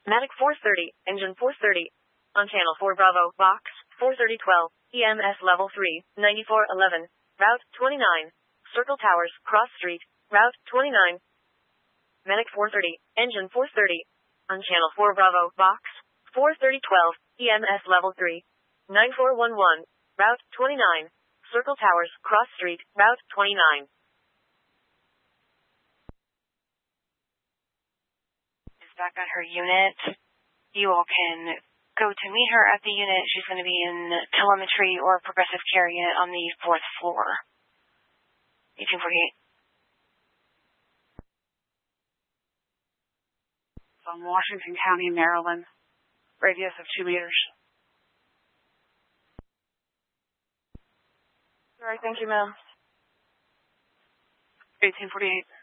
Medic 430, engine 430. On channel 4 Bravo, box 43012, EMS level 3, 9411, route 29. Circle Towers, Cross Street, route 29. Medic 430, engine 430. On channel 4 Bravo, box 43012, EMS level 3, 9411, route 29. Circle Towers, Cross Street, route 29. Is back at her unit. You all can go to meet her at the unit. She's going to be in telemetry or progressive care unit on the 4th floor. 1848. From Washington County, Maryland. Radius of 2 meters. All right, thank you, ma'am. 1848.